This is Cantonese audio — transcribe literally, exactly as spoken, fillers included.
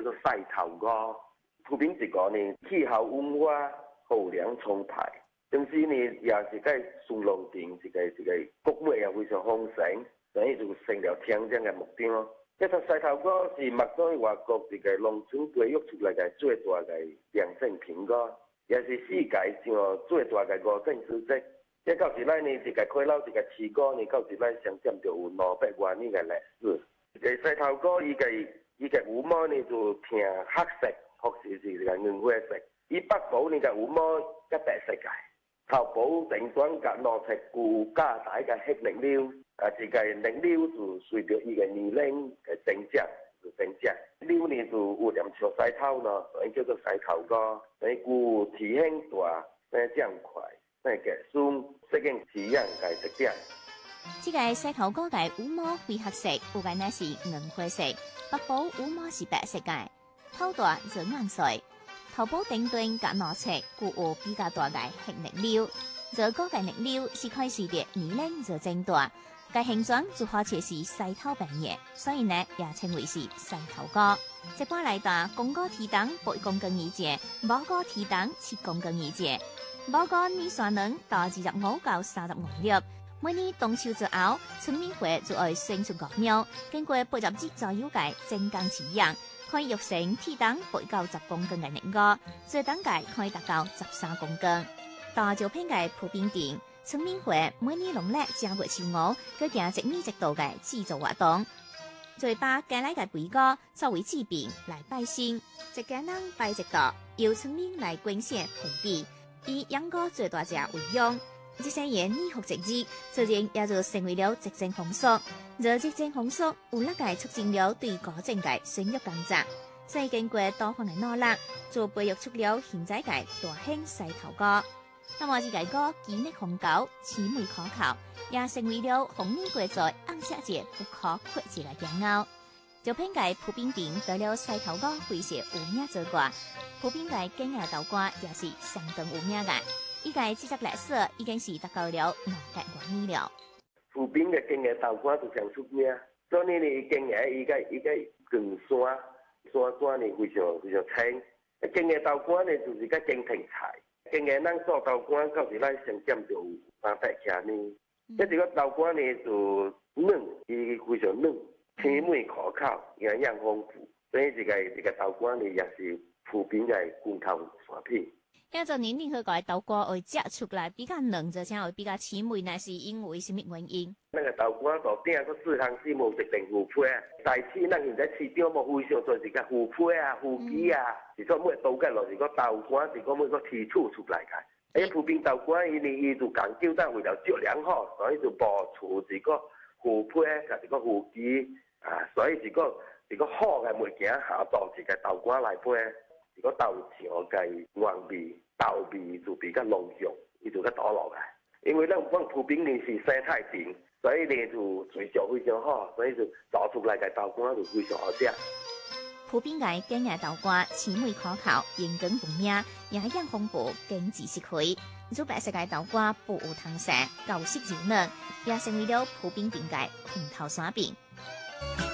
做晒頭歌。普遍一個呢，氣候溫和，後涼充沛，同時呢也是個順路定一個一個國美也非常豐盛，所以就成了聽這個目標。其實晒頭歌是目前外國一個農村培育出來嘅最大嘅良性蘋果，也是世界上最大嘅五種蔬菜。即到時來呢，一個開lau一個試果呢，到時來上點就有兩百多年嘅歷史。一個晒頭歌伊個伊個羽毛呢就偏黑色。或是是個銀灰色，伊北部呢個羽毛一白色嘅，頭部頂端甲攞出固加大嘅黑能料，啊，這個能料就隨着伊個年齡嘅增長就增長。料呢就有點像晒頭咯，所以叫做晒頭歌。所以固體型大，誒漲快，誒嘅酸適應飼養嘅特點。 這個晒頭歌嘅羽毛灰黑色，有個呢是銀灰色，北部羽毛是白色嘅。頭大就硬碎，頭部頂端甲攞出具有比較大嘅黑能料。這個嘅能料是開始的年齡就增大，個形狀就好似是晒頭般嘅，所以呢也稱為是晒頭歌。一般來講，公歌提檔八公斤一隻，母歌提檔七公斤一隻。母歌年產能到二十五到三十五粒，每年冬秋之後，村民會就愛生出育苗，經過八十日左右嘅正耕飼養。可以育成提檔八到十公斤嘅能果，最等價可以達到十三公斤。大招聘嘅普遍店，村民會每年農曆正月初五，佢行一年一度嘅製造活動，再把家內嘅肥果作為祭品來拜神，一家人拜一道，由村民來捐獻培比，以養果最大隻為用。這些年年復節日，自然也就成為了一種風俗。這一種風俗有力嘅促進了對果種嘅生育工作，再經過多方嘅努力，就培育出了現在嘅大型晒頭歌。那麼，這個歌技藝豐高，甜美可口，也成為了紅年過在暗色節不可缺席嘅驕傲。就偏介普遍店得了晒頭歌非常有名之歌，普遍介經驗豆歌也是相當有名嘅。依個製作歷史已經是達到了兩百多年了。 湖邊嘅經驗豆乾就上出名，所以呢，經驗依個依個更酸，酸酸呢非常非常清。經驗豆乾呢就是個經典菜，經驗咱做豆乾到時咱上點就三百克呢。一這個豆乾呢就嫩，伊非常嫩，甜美可口，營養豐富，所以這個這個豆乾呢也是湖邊嘅罐頭產品。 因做年年去個豆乾會摘出來比較嫩，就先會比較甜美，那是因為什麼原因？ 那個豆乾度頂個四行四無一定腐皮啊，大市咱現在市場無非常做一個腐皮啊、腐皮啊，是說每豆乾落是個豆乾，是個每個提取出來嘅。誒，普遍豆乾伊呢伊就講究但為了質量好，所以就保持一個腐皮甲一個腐皮啊，所以一個一個好嘅物件下到一個豆乾來配。如果豆漿嘅原味、豆味就比較濃郁，伊就較多落來。因為咱有講普遍呢是生態瓶，所以呢就水質非常好，所以就做出來嘅豆乾就非常好食。 普遍嘅經驗豆乾甜美可口，營養豐富，營養豐富，經濟實惠。做白色嘅豆乾不有湯色，夠食柔嫩，也成為了普遍店嘅紅頭山餅。